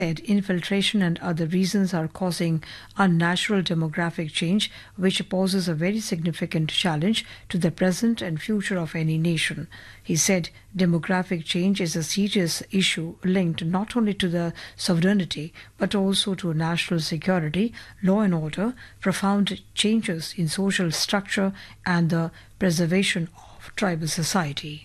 said infiltration and other reasons are causing unnatural demographic change, which poses a very significant challenge to the present and future of any nation. He said demographic change is a serious issue linked not only to the sovereignty but also to national security, law and order, profound changes in social structure, and the preservation of tribal society.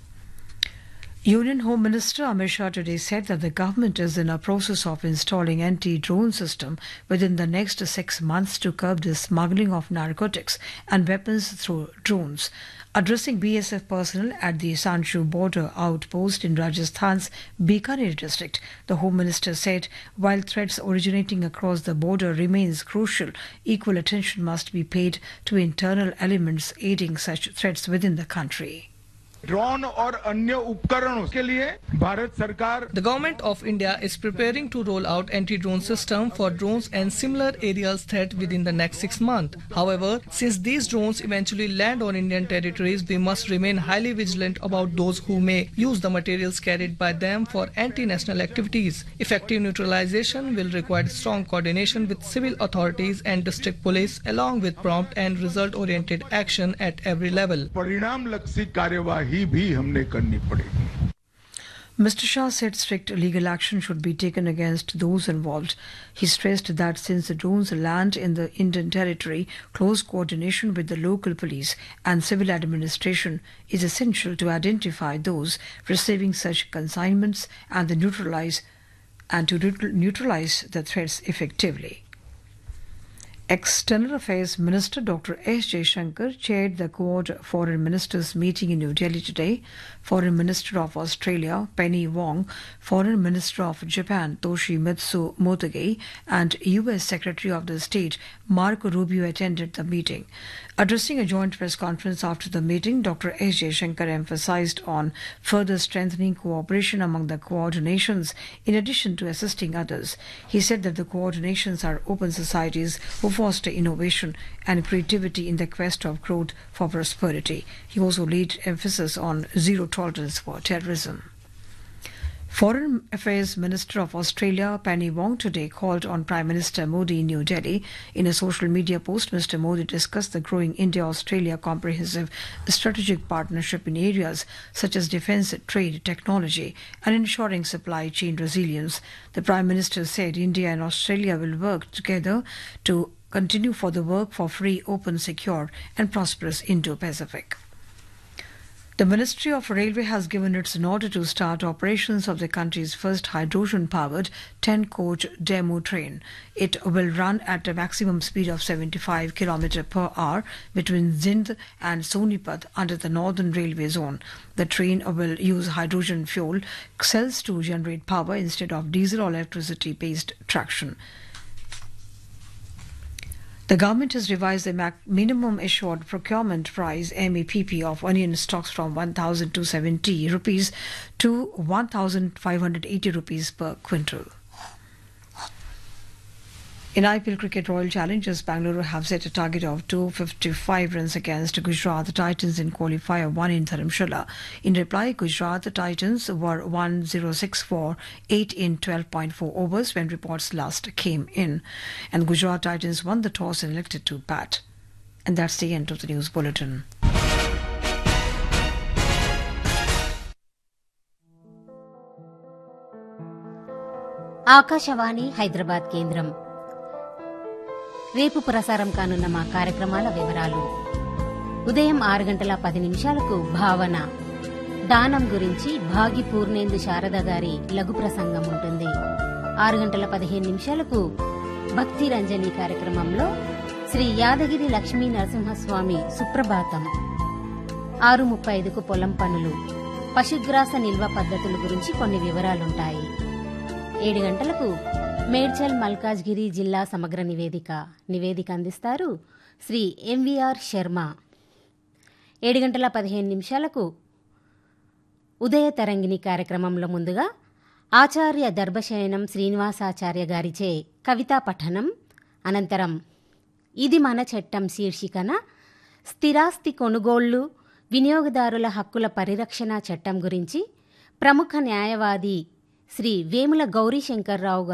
Union Home Minister Amit Shah today said that the government is in a process of installing anti-drone system within the next 6 months to curb the smuggling of narcotics and weapons through drones. Addressing BSF personnel at the Sanchu border outpost in Rajasthan's Bikaner district, the Home Minister said while threats originating across the border remains crucial, equal attention must be paid to internal elements aiding such threats within the country. Drone और अन्य उपकरणों के लिए भारत सरकार The Government of India is preparing to roll out anti-drone system for drones and similar aerial threat within the next 6 months. However, since these drones eventually land on Indian territories, we must remain highly vigilant about those who may use the materials carried by them for anti-national activities. Effective neutralization will require strong coordination with civil authorities and district police, along with prompt and result-oriented action at every level. परिणामलक्षी कार्यवाही भी हमने करनी पड़ेगी. Mr. Shah said strict legal action should be taken against those involved. He stressed that since the drones land in the Indian territory, close coordination with the local police and civil administration is essential to identify those receiving such consignments and to neutralize the threats effectively. External Affairs Minister Dr. S. Jaishankar chaired the Quad Foreign Ministers meeting in New Delhi today. Foreign Minister of Australia Penny Wong, Foreign Minister of Japan Toshimitsu Motegi, and U.S. Secretary of the State Marco Rubio attended the meeting. Addressing a joint press conference after the meeting, Dr. S. Jaishankar emphasized on further strengthening cooperation among the Quad nations in addition to assisting others. He said that the Quad nations are open societies who foster innovation and creativity in the quest of growth for prosperity. He also laid emphasis on zero tolerance for terrorism. Foreign Affairs Minister of Australia Penny Wong today called on Prime Minister Modi in New Delhi. In a social media post, Mr. Modi discussed the growing India-Australia comprehensive strategic partnership in areas such as defence, trade, technology, and ensuring supply chain resilience. The Prime Minister said India and Australia will work together to continue for the work for free, open, secure, and prosperous Indo-Pacific. The Ministry of Railway has given its nod to start operations of the country's first hydrogen-powered 10-coach demo train. It will run at a maximum speed of 75 km per hour between Zind and Sonipat under the Northern Railway Zone. The train will use hydrogen fuel cells to generate power instead of diesel or electricity-based traction. The government has revised the minimum assured procurement price (MAPP) of onion stocks from 1,270 rupees to 1,580 rupees per quintal. In IPL cricket, Royal Challengers Bangalore have set a target of 255 runs against Gujarat Titans in qualifier 1 in Dharamshala. In reply, Gujarat Titans were 106 for 8 in 12.4 overs when reports last came in. And Gujarat Titans won the toss and elected to bat. And that's the end of the news bulletin. Akashvani Hyderabad కేంద్రం రేపు ప్రసారం కానున్న మా కార్యక్రమాల వివరాలు. ఉదయం 6:10 భావన దానం గురించి భాగి పూర్ణేందు శారద గారి లఘు ప్రసంగం ఉంటుంది. 6:15 భక్తి రంజని కార్యక్రమంలో శ్రీ యాదగిరి లక్ష్మీ నరసింహస్వామి సుప్రభాతం. 6:35 పొలం పనులు, పశుగ్రాస నిల్వ పద్ధతుల గురించి కొన్ని వివరాలుంటాయి. 7 గంటలకు మేడ్చల్ మల్కాజ్గిరి జిల్లా సమగ్ర నివేదిక అందిస్తారు శ్రీ ఎంవీఆర్ శర్మ. 7:15 ఉదయ తరంగిణి కార్యక్రమంలో ముందుగా ఆచార్య దర్భశయనం శ్రీనివాసాచార్య గారిచే కవితా పఠనం, అనంతరం ఇది మన చట్టం శీర్షికన స్థిరాస్తి కొనుగోళ్లు, వినియోగదారుల హక్కుల పరిరక్షణ చట్టం గురించి ప్రముఖ న్యాయవాది శ్రీ వేముల గౌరీశంకర్రావు